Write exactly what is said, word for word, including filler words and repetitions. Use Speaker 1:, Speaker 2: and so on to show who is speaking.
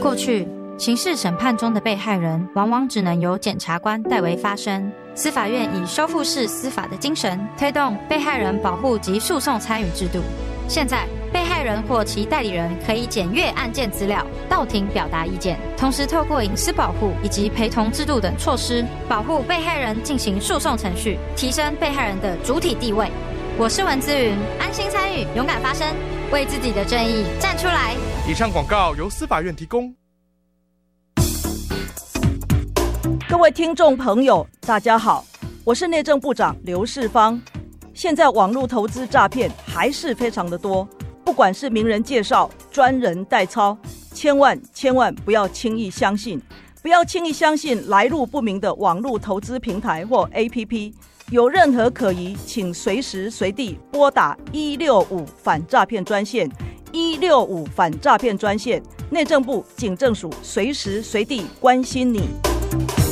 Speaker 1: 过去，刑事审判中的被害人往往只能由检察官代为发声。司法院以收复式司法的精神，推动被害人保护及诉讼参与制度。现在，被害人或其代理人可以检阅案件资料，到庭表达意见，同时透过隐私保护以及陪同制度等措施，保护被害人进行诉讼程序，提升被害人的主体地位。我是文姿云，安心参与，勇敢发声，为自己的正义站出来。
Speaker 2: 以上广告由司法院提供。
Speaker 3: 各位听众朋友，大家好，我是内政部长刘世芳。现在网络投资诈骗还是非常的多，不管是名人介绍、专人代操，千万千万不要轻易相信，不要轻易相信来路不明的网络投资平台或 A P P。有任何可疑，请随时随地拨打一六五反诈骗专线，一六五反诈骗专线，内政部警政署随时随地关心你。